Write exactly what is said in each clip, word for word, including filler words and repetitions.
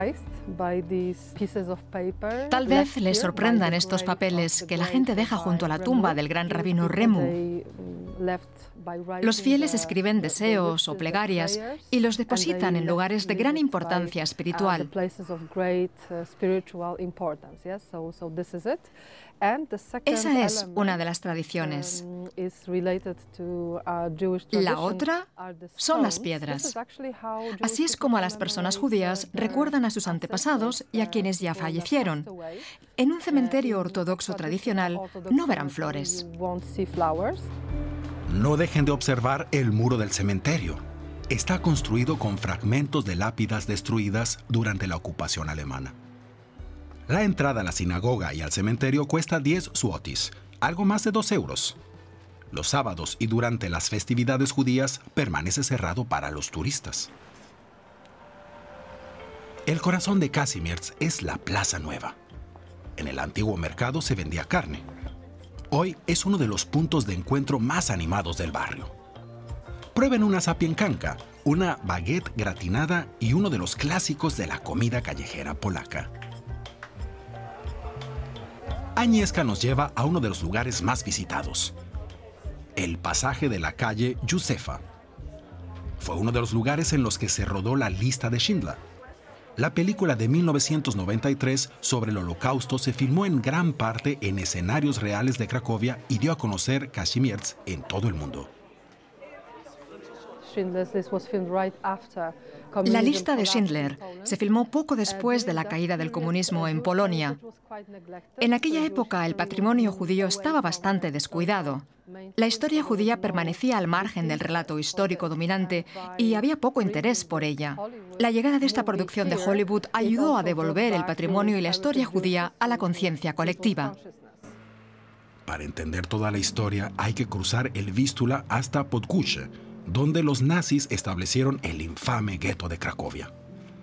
Tal vez les sorprendan estos papeles que la gente deja junto a la tumba del gran rabino Remu. Los fieles escriben deseos o plegarias y los depositan en lugares de gran importancia espiritual. Esa es una de las tradiciones. La otra son las piedras. Así es como las personas judías recuerdan a sus antepasados y a quienes ya fallecieron. En un cementerio ortodoxo tradicional no verán flores. No dejen de observar el muro del cementerio. Está construido con fragmentos de lápidas destruidas durante la ocupación alemana. La entrada a la sinagoga y al cementerio cuesta diez zlotis, algo más de dos euros. Los sábados y durante las festividades judías permanece cerrado para los turistas. El corazón de Kazimierz es la Plaza Nueva. En el antiguo mercado se vendía carne. Hoy es uno de los puntos de encuentro más animados del barrio. Prueben una sapienkanka, una baguette gratinada y uno de los clásicos de la comida callejera polaca. Agnieszka nos lleva a uno de los lugares más visitados, el pasaje de la calle Józefa. Fue uno de los lugares en los que se rodó La lista de Schindler. La película de mil novecientos noventa y tres sobre el Holocausto se filmó en gran parte en escenarios reales de Cracovia y dio a conocer Kazimierz en todo el mundo. La lista de Schindler se filmó poco después de la caída del comunismo en Polonia. En aquella época el patrimonio judío estaba bastante descuidado. La historia judía permanecía al margen del relato histórico dominante y había poco interés por ella. La llegada de esta producción de Hollywood ayudó a devolver el patrimonio y la historia judía a la conciencia colectiva. Para entender toda la historia hay que cruzar el Vístula hasta Podgórze, donde los nazis establecieron el infame gueto de Cracovia.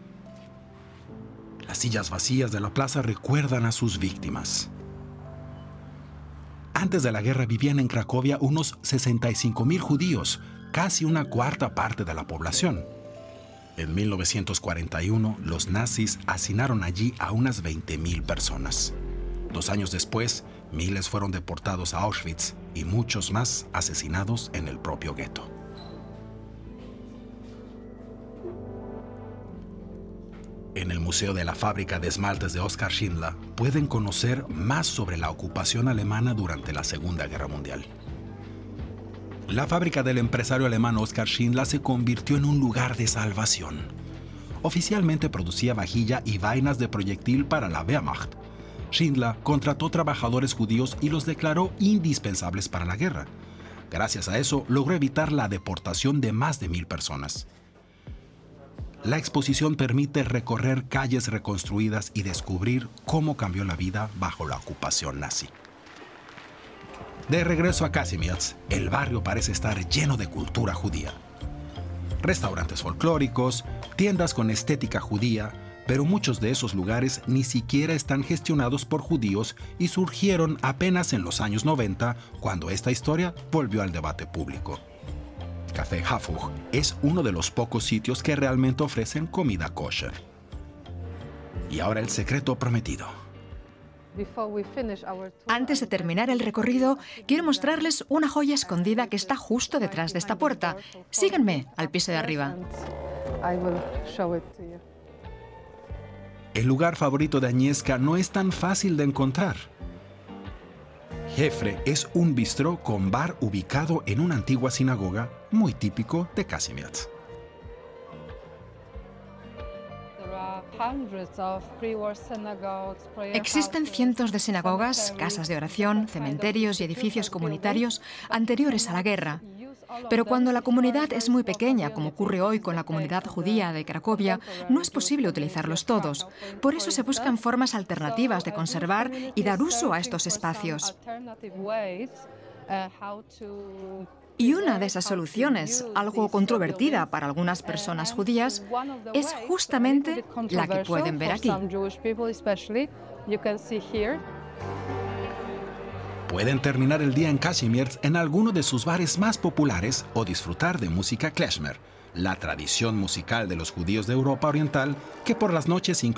Las sillas vacías de la plaza recuerdan a sus víctimas. Antes de la guerra vivían en Cracovia unos sesenta y cinco mil judíos, casi una cuarta parte de la población. En mil novecientos cuarenta y uno, los nazis hacinaron allí a unas veinte mil personas. Dos años después, miles fueron deportados a Auschwitz y muchos más asesinados en el propio gueto. En el Museo de la Fábrica de Esmaltes de Oskar Schindler pueden conocer más sobre la ocupación alemana durante la Segunda Guerra Mundial. La fábrica del empresario alemán Oskar Schindler se convirtió en un lugar de salvación. Oficialmente producía vajilla y vainas de proyectil para la Wehrmacht. Schindler contrató trabajadores judíos y los declaró indispensables para la guerra. Gracias a eso, logró evitar la deportación de más de mil personas. La exposición permite recorrer calles reconstruidas y descubrir cómo cambió la vida bajo la ocupación nazi. De regreso a Kazimierz, el barrio parece estar lleno de cultura judía. Restaurantes folclóricos, tiendas con estética judía, pero muchos de esos lugares ni siquiera están gestionados por judíos y surgieron apenas en los años noventa, cuando esta historia volvió al debate público. Café Hafuch es uno de los pocos sitios que realmente ofrecen comida kosher. Y ahora el secreto prometido. Antes de terminar el recorrido, quiero mostrarles una joya escondida que está justo detrás de esta puerta. Síganme al piso de arriba. El lugar favorito de Agnieszka no es tan fácil de encontrar. Jefre es un bistró con bar ubicado en una antigua sinagoga muy típico de Kazimierz. Existen cientos de sinagogas, casas de oración, cementerios y edificios comunitarios anteriores a la guerra. Pero cuando la comunidad es muy pequeña, como ocurre hoy con la comunidad judía de Cracovia, no es posible utilizarlos todos. Por eso se buscan formas alternativas de conservar y dar uso a estos espacios. Y una de esas soluciones, algo controvertida para algunas personas judías, es justamente la que pueden ver aquí. Pueden terminar el día en Kazimierz en alguno de sus bares más populares o disfrutar de música klezmer, la tradición musical de los judíos de Europa Oriental, que por las noches